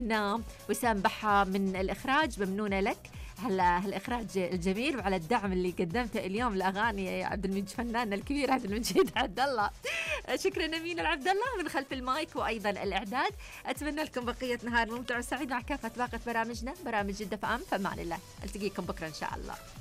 نعم، وسام بحة من الإخراج، ممنونة لك على هالإخراج الجميل وعلى الدعم اللي قدمته اليوم لأغاني عبد المجيد، فناننا الكبير عبد المجيد عبد الله. شكرا أمين العبد الله من خلف المايك وأيضا الإعداد. أتمنى لكم بقية نهار ممتع وسعيد مع كافة باقة برامجنا، برامج جدة فأم. فمان الله، ألتقيكم بكرة إن شاء الله.